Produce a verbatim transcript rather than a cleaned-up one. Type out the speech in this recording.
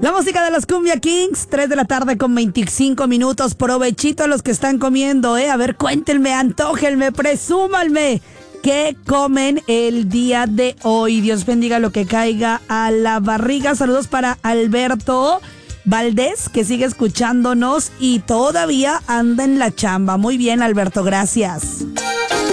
La música de los Cumbia Kings, tres de la tarde con veinticinco minutos. Provechito a los que están comiendo, ¿eh? A ver, cuéntenme, antójenme, presúmanme. ¿Qué comen el día de hoy? Dios bendiga lo que caiga a la barriga. Saludos para Alberto Valdés, que sigue escuchándonos y todavía anda en la chamba. Muy bien, Alberto, gracias.